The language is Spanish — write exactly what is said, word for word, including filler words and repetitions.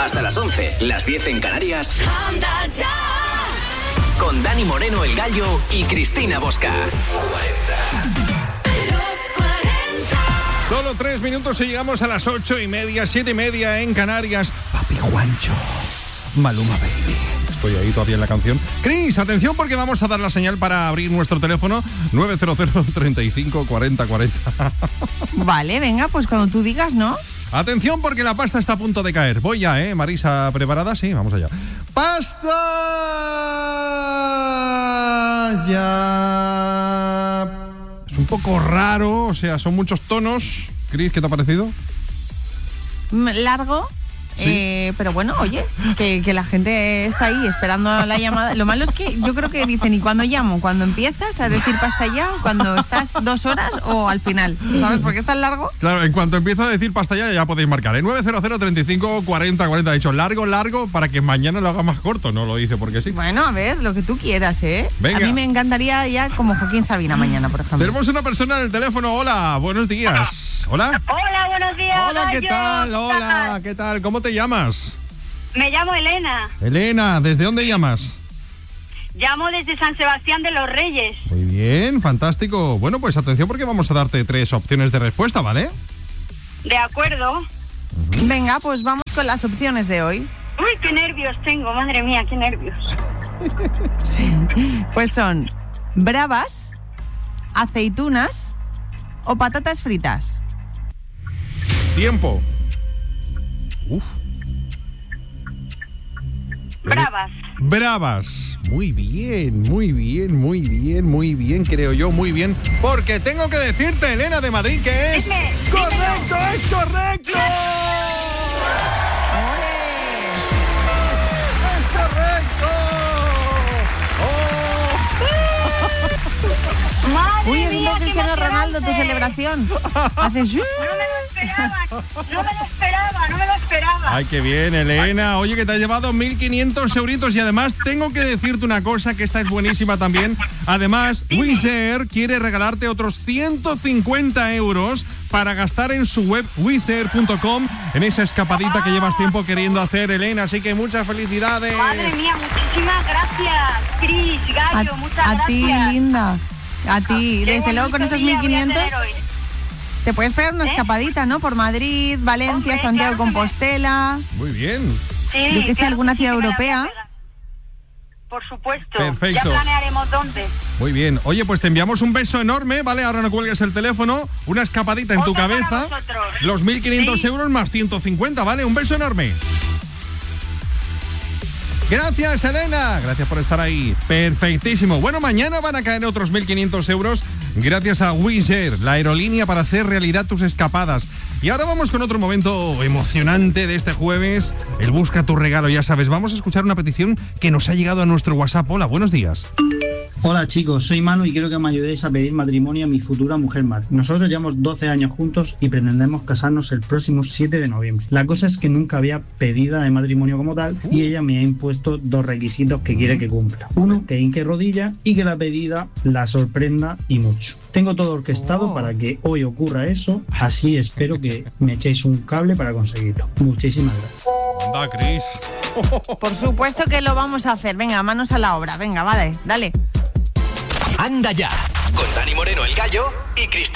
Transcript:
Hasta las once, las diez en Canarias. Anda ya. Con Dani Moreno, el Gallo, y Cristina Bosca. cuarenta. Solo tres minutos y llegamos a las ocho y media, siete y media en Canarias. Papi Juancho, Maluma Baby. Estoy ahí todavía en la canción. Cris, atención porque vamos a dar la señal para abrir nuestro teléfono nueve cero cero, treinta y cinco, cuarenta, cuarenta. Vale, venga, pues cuando tú digas, ¿no? Atención porque la pasta está a punto de caer. Voy ya, ¿eh? Marisa, ¿preparada? Sí, vamos allá. ¡Pasta! Ya... Es un poco raro, o sea, son muchos tonos. Cris, ¿qué te ha parecido? Largo. ¿Sí? Eh, pero bueno, oye, que, que la gente está ahí esperando la llamada. Lo malo es que yo creo que dicen, ¿y cuándo llamo? ¿Cuando empiezas a decir pasta ya? ¿Cuando estás dos horas o al final? ¿Sabes por qué es tan largo? Claro, en cuanto empiezo a decir pasta ya, ya podéis marcar. ¿eh? nueve cero cero, treinta y cinco, cuarenta, cuarenta. Ha dicho largo, largo, para que mañana lo haga más corto. No lo dice porque sí. Bueno, a ver, lo que tú quieras, ¿eh? Venga. A mí me encantaría ya como Joaquín Sabina mañana, por ejemplo. Tenemos una persona en el teléfono. Hola, buenos días. Hola. Hola, buenos días. Hola, ¿qué Gallo? tal? Hola, ¿qué tal? ¿Cómo te llamas? Me llamo Elena. Elena, ¿desde dónde llamas? Llamo desde San Sebastián de los Reyes. Muy bien, fantástico. Bueno, pues atención porque vamos a darte tres opciones de respuesta, ¿vale? De acuerdo. Uh-huh. Venga, pues vamos con las opciones de hoy. Uy, qué nervios tengo, madre mía, qué nervios. Sí. Pues son bravas, aceitunas o patatas fritas. Tiempo. Uf. Bravas. Bravas. Muy bien, muy bien, muy bien, muy bien, creo yo, muy bien. Porque tengo que decirte, Elena de Madrid, que es... Dime, ¡correcto, dímelo. es correcto! ¡Es correcto! ¡Oh! Madre Uy, es mía, un qué Cristiano Ronaldo tu emocionante. celebración. Haces... No me lo esperaba, no me lo esperaba, no me lo esperaba. Ay, qué bien, Elena. Oye, que te has llevado mil quinientos euritos y además tengo que decirte una cosa, que esta es buenísima también. Además, Wizz Air quiere regalarte otros ciento cincuenta euros para gastar en su web wizz air punto com en esa escapadita que llevas tiempo queriendo hacer, Elena. Así que muchas felicidades. Madre mía, muchísimas gracias, Cris, Gallo, A, muchas a gracias. ti, linda. A ti. Qué Desde luego con bonito esos día mil quinientos voy a tener hoy. te puedes pegar una ¿Eh? escapadita, ¿no? Por Madrid, Valencia, Hombre, Santiago de claro que me- Compostela. Muy bien. Sí, Yo que sé, claro alguna que sí, ciudad que me la europea. voy a pegar. Por supuesto. Perfecto. Ya planearemos dónde. Muy bien. Oye, pues te enviamos un beso enorme, ¿vale? Ahora no cuelgues el teléfono. Una escapadita en tu Otro para cabeza. vosotros. Los mil quinientos Sí. euros más ciento cincuenta, ¿vale? Un beso enorme. Gracias, Elena. Gracias por estar ahí. Perfectísimo. Bueno, mañana van a caer otros mil quinientos euros gracias a Wizz Air, la aerolínea para hacer realidad tus escapadas. Y ahora vamos con otro momento emocionante de este jueves, el Busca tu regalo. Ya sabes, vamos a escuchar una petición que nos ha llegado a nuestro WhatsApp. Hola, buenos días. Hola chicos, soy Manu y quiero que me ayudéis a pedir matrimonio a mi futura mujer Mar. Nosotros llevamos doce años juntos y pretendemos casarnos el próximo siete de noviembre. La cosa es que nunca había pedida de matrimonio como tal y ella me ha impuesto dos requisitos que quiere que cumpla. Uno, que hinque rodilla y que la pedida la sorprenda y mucho. Tengo todo orquestado Oh. para que hoy ocurra eso, así espero que me echéis un cable para conseguirlo. Muchísimas gracias. Anda, Cris. Por supuesto que lo vamos a hacer. Venga, manos a la obra. Venga, vale, dale. Anda ya. Con Dani Moreno, el Gallo, y Cristina.